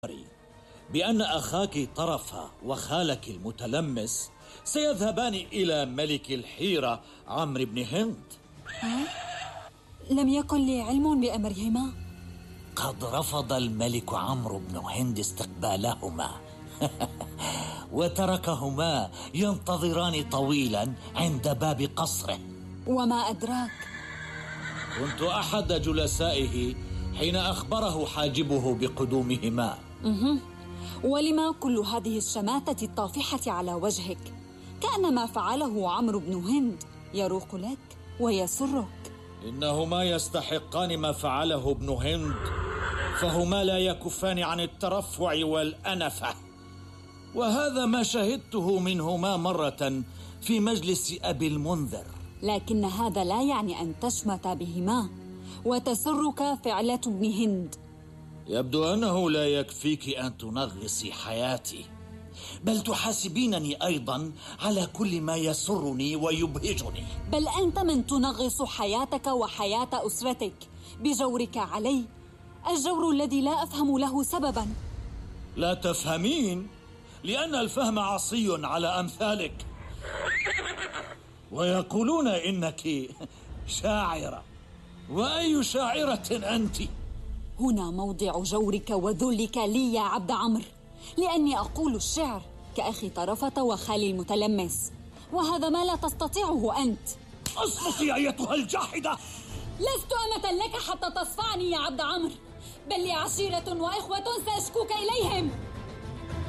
بأن أخاك طرف وخالك المتلمس سيذهبان إلى ملك الحيرة عمرو بن هند. لم يكن لي علم بأمرهما. قد رفض الملك عمرو بن هند استقبالهما وتركهما ينتظران طويلا عند باب قصره. وما أدراك؟ كنت أحد جلسائه حين أخبره حاجبه بقدومهما. ولما كل هذه الشماتة الطافحة على وجهك؟ كأن ما فعله عمرو بن هند يروق لك ويسرك. إنهما يستحقان ما فعله ابن هند، فهما لا يكفان عن الترفع والأنفة، وهذا ما شهدته منهما مرة في مجلس أبي المنذر. لكن هذا لا يعني أن تشمت بهما وتسرك فعلة ابن هند. يبدو أنه لا يكفيك أن تنغصي حياتي، بل تحاسبينني أيضا على كل ما يسرني ويبهجني. بل أنت من تنغص حياتك وحياة أسرتك بجورك علي، الجور الذي لا أفهم له سببا. لا تفهمين، لأن الفهم عصي على أمثالك، ويقولون إنك شاعرة. وأي شاعرة أنت؟ هنا موضع جورك وذلك لي يا عبد عمرو، لأني أقول الشعر كأخي طرفة وخالي المتلمس، وهذا ما لا تستطيعه أنت. أصمتي أيتها الجاحدة! لست أمة لك حتى تصفعني يا عبد عمرو، بل لي عشيرة وإخوة سأشكوك إليهم.